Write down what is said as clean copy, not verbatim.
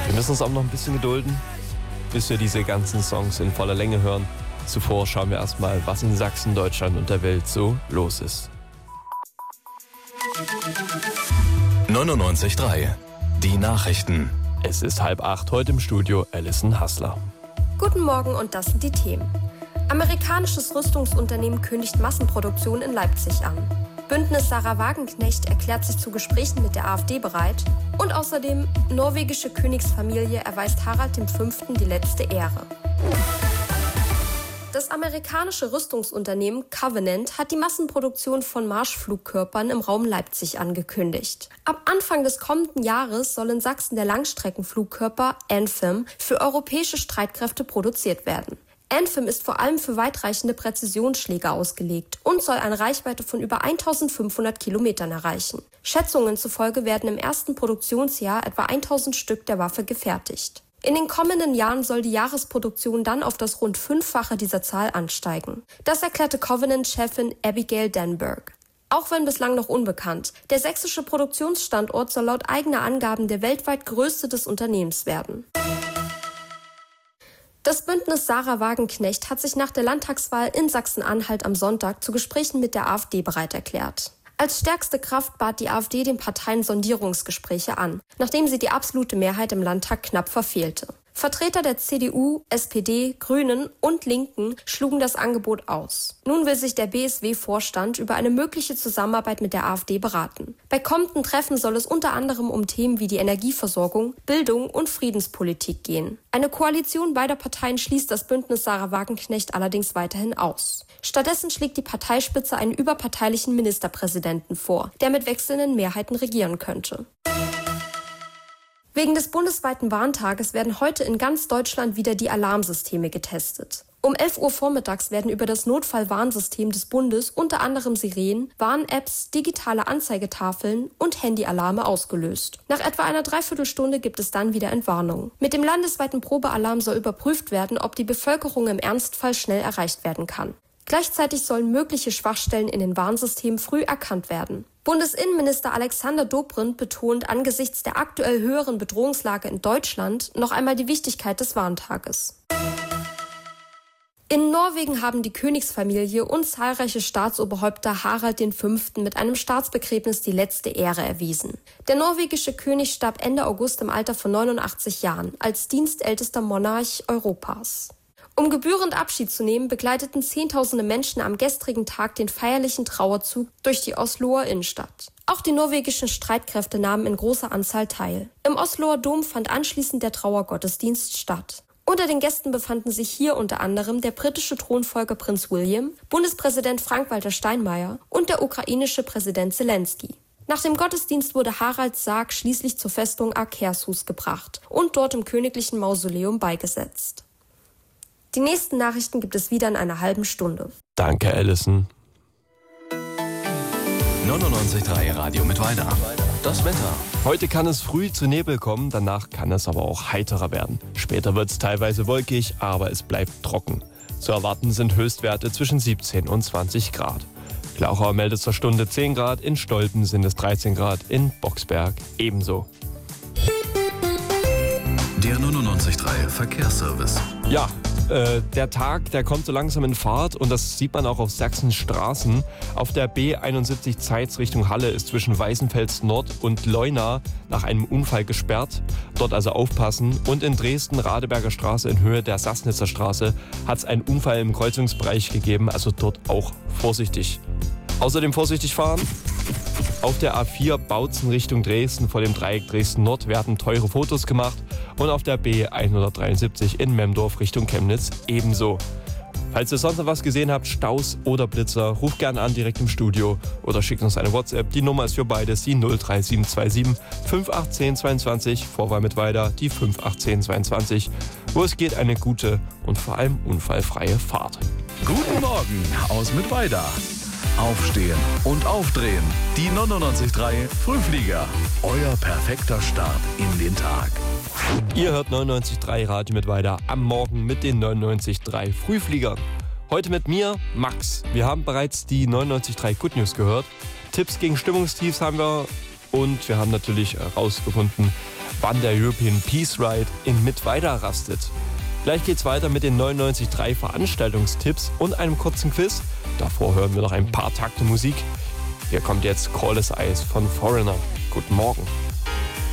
Wir müssen uns auch noch ein bisschen gedulden, bis wir diese ganzen Songs in voller Länge hören. Zuvor schauen wir erstmal, was in Sachsen, Deutschland und der Welt so los ist. 99.3 Die Nachrichten. Es ist 7:30, heute im Studio Alison Hassler. Guten Morgen und das sind die Themen. Amerikanisches Rüstungsunternehmen kündigt Massenproduktion in Leipzig an. Bündnis Sarah Wagenknecht erklärt sich zu Gesprächen mit der AfD bereit. Und außerdem, norwegische Königsfamilie erweist Harald V. die letzte Ehre. Das amerikanische Rüstungsunternehmen Covenant hat die Massenproduktion von Marschflugkörpern im Raum Leipzig angekündigt. Ab Anfang des kommenden Jahres soll in Sachsen der Langstreckenflugkörper Anthem für europäische Streitkräfte produziert werden. Anthem ist vor allem für weitreichende Präzisionsschläge ausgelegt und soll eine Reichweite von über 1500 Kilometern erreichen. Schätzungen zufolge werden im ersten Produktionsjahr etwa 1000 Stück der Waffe gefertigt. In den kommenden Jahren soll die Jahresproduktion dann auf das rund 5-fache dieser Zahl ansteigen. Das erklärte Covenant-Chefin Abigail Danberg. Auch wenn bislang noch unbekannt, der sächsische Produktionsstandort soll laut eigener Angaben der weltweit größte des Unternehmens werden. Das Bündnis Sarah Wagenknecht hat sich nach der Landtagswahl in Sachsen-Anhalt am Sonntag zu Gesprächen mit der AfD bereit erklärt. Als stärkste Kraft bat die AfD den Parteien Sondierungsgespräche an, nachdem sie die absolute Mehrheit im Landtag knapp verfehlte. Vertreter der CDU, SPD, Grünen und Linken schlugen das Angebot aus. Nun will sich der BSW-Vorstand über eine mögliche Zusammenarbeit mit der AfD beraten. Bei kommenden Treffen soll es unter anderem um Themen wie die Energieversorgung, Bildung und Friedenspolitik gehen. Eine Koalition beider Parteien schließt das Bündnis Sarah Wagenknecht allerdings weiterhin aus. Stattdessen schlägt die Parteispitze einen überparteilichen Ministerpräsidenten vor, der mit wechselnden Mehrheiten regieren könnte. Wegen des bundesweiten Warntages werden heute in ganz Deutschland wieder die Alarmsysteme getestet. Um 11 Uhr vormittags werden über das Notfallwarnsystem des Bundes unter anderem Sirenen, Warn-Apps, digitale Anzeigetafeln und Handyalarme ausgelöst. Nach etwa einer Dreiviertelstunde gibt es dann wieder Entwarnung. Mit dem landesweiten Probealarm soll überprüft werden, ob die Bevölkerung im Ernstfall schnell erreicht werden kann. Gleichzeitig sollen mögliche Schwachstellen in den Warnsystemen früh erkannt werden. Bundesinnenminister Alexander Dobrindt betont angesichts der aktuell höheren Bedrohungslage in Deutschland noch einmal die Wichtigkeit des Warntages. In Norwegen haben die Königsfamilie und zahlreiche Staatsoberhäupter Harald V. mit einem Staatsbegräbnis die letzte Ehre erwiesen. Der norwegische König starb Ende August im Alter von 89 Jahren als dienstältester Monarch Europas. Um gebührend Abschied zu nehmen, begleiteten Zehntausende Menschen am gestrigen Tag den feierlichen Trauerzug durch die Osloer Innenstadt. Auch die norwegischen Streitkräfte nahmen in großer Anzahl teil. Im Osloer Dom fand anschließend der Trauergottesdienst statt. Unter den Gästen befanden sich hier unter anderem der britische Thronfolger Prinz William, Bundespräsident Frank-Walter Steinmeier und der ukrainische Präsident Zelensky. Nach dem Gottesdienst wurde Haralds Sarg schließlich zur Festung Akershus gebracht und dort im königlichen Mausoleum beigesetzt. Die nächsten Nachrichten gibt es wieder in einer halben Stunde. Danke, Alison. 99.3 Radio Mittweida. Das Wetter. Heute kann es früh zu Nebel kommen, danach kann es aber auch heiterer werden. Später wird es teilweise wolkig, aber es bleibt trocken. Zu erwarten sind Höchstwerte zwischen 17 und 20 Grad. Glauchau meldet zur Stunde 10 Grad, in Stolpen sind es 13 Grad, in Boxberg ebenso. Der 99.3 Verkehrsservice. Ja, der Tag, der kommt so langsam in Fahrt und das sieht man auch auf Sachsens Straßen. Auf der B71 Zeitz Richtung Halle ist zwischen Weißenfels Nord und Leuna nach einem Unfall gesperrt. Dort also aufpassen. Und in Dresden, Radeberger Straße in Höhe der Sassnitzer Straße, hat es einen Unfall im Kreuzungsbereich gegeben, also dort auch vorsichtig. Außerdem vorsichtig fahren. Auf der A4 Bautzen Richtung Dresden vor dem Dreieck Dresden Nord werden teure Fotos gemacht und auf der B173 in Memdorf Richtung Chemnitz ebenso. Falls ihr sonst noch was gesehen habt, Staus oder Blitzer, ruft gerne an direkt im Studio oder schickt uns eine WhatsApp. Die Nummer ist für beides die 03727 51822, Vorwahl mit weiter die 51822. Wo es geht, eine gute und vor allem unfallfreie Fahrt. Guten Morgen aus Mittweida. Aufstehen und aufdrehen. Die 99.3 Frühflieger. Euer perfekter Start in den Tag. Ihr hört 99.3 Radio Mittweida am Morgen mit den 99.3 Frühfliegern. Heute mit mir, Max. Wir haben bereits die 99.3 Good News gehört. Tipps gegen Stimmungstiefs haben wir und wir haben natürlich herausgefunden, wann der European Peace Ride in Mittweida rastet. Gleich geht's weiter mit den 99.3 Veranstaltungstipps und einem kurzen Quiz. Davor hören wir noch ein paar Takte Musik. Hier kommt jetzt Call as Ice von Foreigner. Guten Morgen.